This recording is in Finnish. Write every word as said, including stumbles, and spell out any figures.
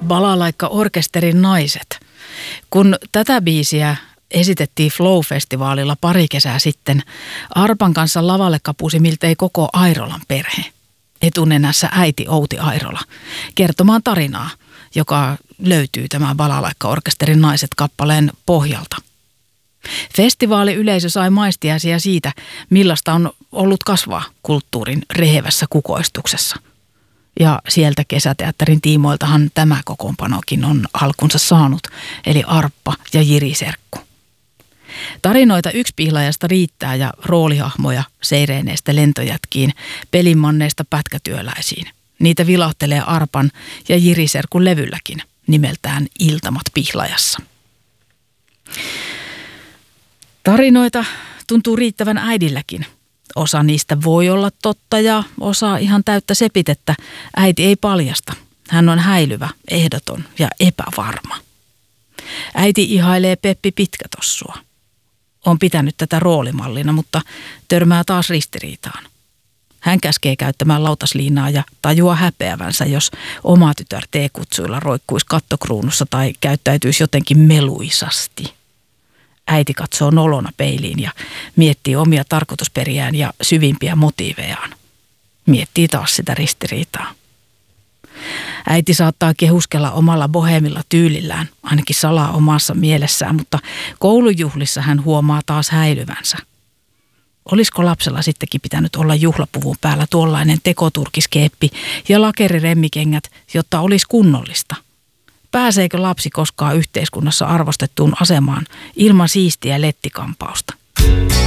Balalaikka-orkesterin naiset. Kun tätä biisiä esitettiin Flow-festivaalilla pari kesää sitten, arpan kanssa lavalle kapusi miltei koko Airolan perhe. Etunenässä äiti Outi Airola kertomaan tarinaa, joka löytyy tämän Balalaikka-orkesterin naiset-kappaleen pohjalta. Festivaaliyleisö sai maistiaisia siitä, millaista on ollut kasvaa kulttuurin rehevässä kukoistuksessa. Ja sieltä kesäteatterin tiimoiltahan tämä kokoonpanokin on alkunsa saanut, eli Arppa ja Jiri Serkku. Tarinoita yksipihlajasta riittää ja roolihahmoja seireeneistä lentojätkiin, pelinmanneista pätkätyöläisiin. Niitä vilahtelee Arpan ja Jiri Serkun levylläkin, nimeltään Iltamat Pihlajassa. Tarinoita tuntuu riittävän äidilläkin. Osa niistä voi olla totta ja osa ihan täyttä sepitettä. Äiti ei paljasta. Hän on häilyvä, ehdoton ja epävarma. Äiti ihailee Peppi Pitkätossua. On pitänyt tätä roolimallina, mutta törmää taas ristiriitaan. Hän käskee käyttämään lautasliinaa ja tajuaa häpeävänsä, jos oma tytär teekutsuilla roikkuisi kattokruunussa tai käyttäytyisi jotenkin meluisasti. Äiti katsoo nolona peiliin ja miettii omia tarkoitusperiään ja syvimpiä motiivejaan. Miettii taas sitä ristiriitaa. Äiti saattaa kehuskella omalla bohemilla tyylillään, ainakin salaa omassa mielessään, mutta koulujuhlissa hän huomaa taas häilyvänsä. Olisiko lapsella sittenkin pitänyt olla juhlapuvun päällä tuollainen tekoturkiskeeppi ja lakeriremmikengät, jotta olisi kunnollista? Pääseekö lapsi koskaan yhteiskunnassa arvostettuun asemaan ilman siistiä lettikampausta?